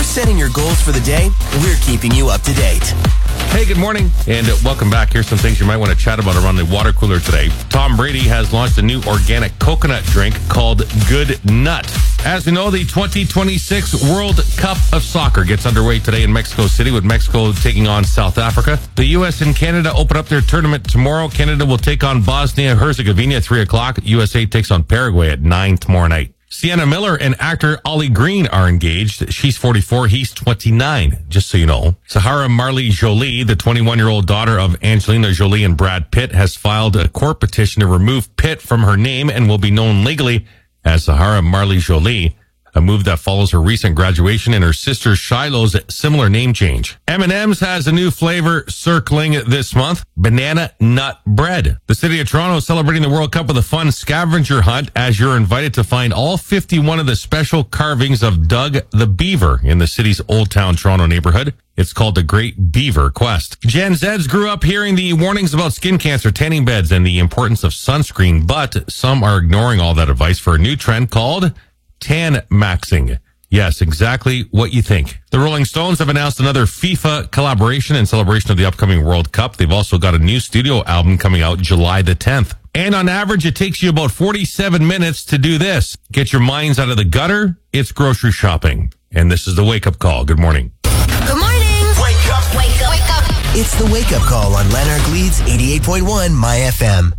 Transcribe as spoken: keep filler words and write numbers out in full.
setting your goals for the day, we're keeping you up to date. Hey, good morning, and welcome back. Here's some things you might want to chat about around the water cooler today. Tom Brady has launched a new organic coconut drink called Good Nut. As we know, the twenty twenty-six World Cup of Soccer gets underway today in Mexico City, with Mexico taking on South Africa. The U S and Canada open up their tournament tomorrow. Canada will take on Bosnia-Herzegovina at three o'clock. U S A takes on Paraguay at nine tomorrow night. Sienna Miller and actor Ollie Green are engaged. She's forty-four, he's twenty-nine, just so you know. Sahara Marley Jolie, the twenty-one-year-old daughter of Angelina Jolie and Brad Pitt, has filed a court petition to remove Pitt from her name and will be known legally as Sahara Marley Jolie, a move that follows her recent graduation and her sister Shiloh's similar name change. M and M's has a new flavor circling this month, banana nut bread. The city of Toronto is celebrating the World Cup with a fun scavenger hunt as you're invited to find all fifty-one of the special carvings of Doug the Beaver in the city's Old Town Toronto neighborhood. It's called the Great Beaver Quest. Gen Zs grew up hearing the warnings about skin cancer, tanning beds, and the importance of sunscreen, but some are ignoring all that advice for a new trend called tan maxing. Yes, exactly what you think. The Rolling Stones have announced another FIFA collaboration in celebration of the upcoming World Cup. They've also got a new studio album coming out July the tenth. And on average, it takes you about forty-seven minutes to do this. Get your minds out of the gutter. It's grocery shopping. And this is the Wake Up Call. Good morning. Good morning. Wake up. Wake up. Wake up. It's the Wake Up Call on Lanark Leeds eighty-eight point one My F M.